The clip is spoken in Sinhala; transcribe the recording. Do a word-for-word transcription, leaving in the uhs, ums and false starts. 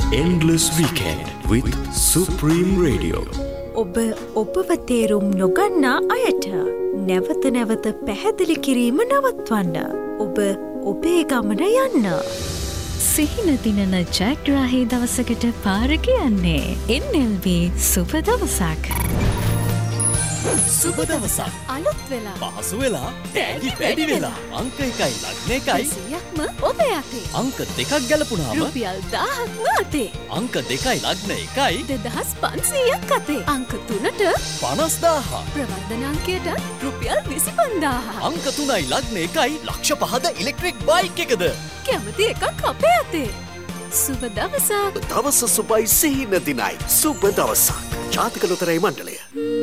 Endless Weekend with Supreme Radio. ඔබ ඔබව තේරුම් නොගන්නා අයට නැවත නැවත පැහැදිලි කිරීම නවත්වන්න. ඔබ ඔබේ ගමන යන්න. සිහින දිනන ජයග්‍රාහී දවසකට පාර කියන්නේ එන් එල් බී සුබ දවසක්. සුබ දවසක් අලුත් වෙලා පහසු වෙලා තෑගි වැඩි වෙලා අංක එකයි ලග්න එකයි සියයක්ම ඔබේ අතේ. අංක දෙකක් ගැලපුණාම රුපියල් දහයක්ම අතේ. අංක දෙකයි ලග්න එකයි දෙදහස් පන්සීයක් අතේ. අංක තුනට පනස් දාහ ප්‍රවර්ධන අංකයට රුපියල් විසි පන්දාහ. අංක තුනයි ලග්න එකයි ලක්ෂ පහද ඉලෙක්ට්‍රික් බයික් එකද කැමති එකක් අපේ අතේ. සුබ දවසක්. දවස සුබයි සිහින දිනයි සුබ දවසක්. ජාතික ලොතරැයි මණ්ඩලය.